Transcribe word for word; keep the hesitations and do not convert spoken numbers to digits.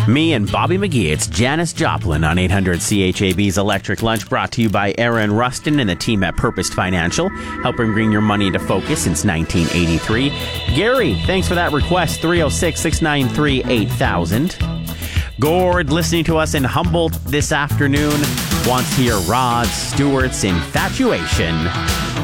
Me and Bobby McGee. It's Janis Joplin on eight hundred C H A B's Electric Lunch, brought to you by Aaron Rustin and the team at Purpose Financial, helping bring your money into focus since nineteen eighty-three. Gary, thanks for that request. three oh six, six nine three, eight thousand. Gord, listening to us in Humboldt this afternoon, wants to hear Rod Stewart's Infatuation.